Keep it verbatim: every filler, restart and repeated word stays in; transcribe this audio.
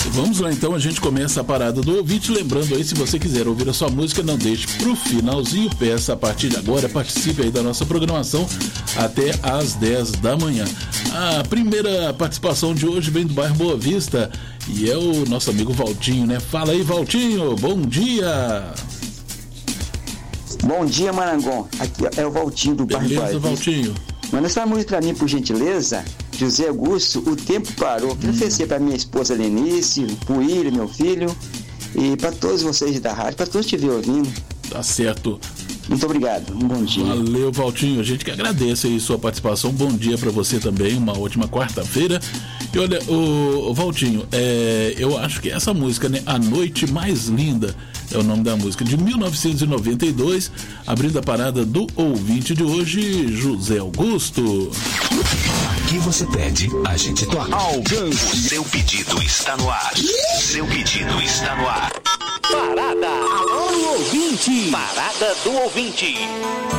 Vamos lá então, a gente começa a parada do ouvinte. Lembrando aí, se você quiser ouvir a sua música, não deixe pro finalzinho, peça a partir de agora, participe aí da nossa programação até às dez da manhã. A primeira participação de hoje vem do bairro Boa Vista e é o nosso amigo Valtinho, né? Fala aí, Valtinho, bom dia! Bom dia, Marangon. Aqui é o Valtinho do bairro Boa Vista. Beleza, Valtinho. Manda essa música pra mim, por gentileza. José Augusto, O Tempo Parou. Quero oferecer pra minha esposa Lenice, pro William, meu filho, e pra todos vocês da rádio, pra todos que estiverem ouvindo. Tá certo. Muito obrigado, um bom dia. Valeu, Valtinho, a gente que agradece aí sua participação. Bom dia pra você também, uma ótima quarta-feira. E olha, o, o Valtinho, é, eu acho que essa música, né, A Noite Mais Linda, é o nome da música, de mil novecentos e noventa e dois, abrindo a parada do ouvinte de hoje, José Augusto. Aqui você pede, a gente toca. Algan, seu pedido está no ar. Seu pedido está no ar. Parada. Alô, ouvinte. Parada do ouvinte.